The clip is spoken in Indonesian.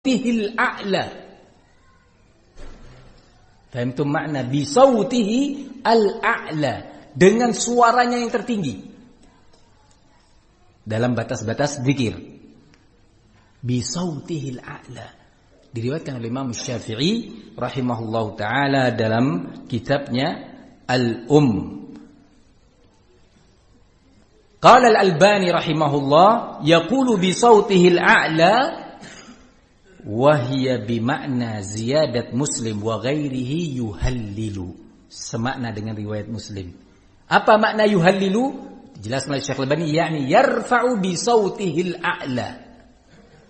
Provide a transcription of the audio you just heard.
tihil a'la. Fahimtum makna bisautihi al-a'la, dengan suaranya yang tertinggi dalam batas-batas zikir. Bisautihil a'la diriwayatkan oleh Imam Syafi'i rahimahullahu taala dalam kitabnya Al-Um. Qala Al-Albani rahimahullah yaqulu bisautihil a'la wa hiya bimakna ziyadat Muslim wa ghairihi yuhallilu. Semakna dengan riwayat Muslim. Apa makna yuhallilu? Dijelaskan oleh Syekh Al-Albani, yakni yarfa'u bisautihil a'la.